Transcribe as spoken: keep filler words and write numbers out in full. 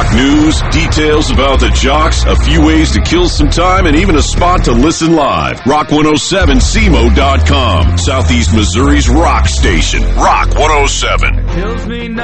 Rock news, details about the jocks, a few ways to kill some time, and even a spot to listen live. Rock one oh seven C M O dot com, Southeast Missouri's rock station. Rock one oh seven. Kills me now.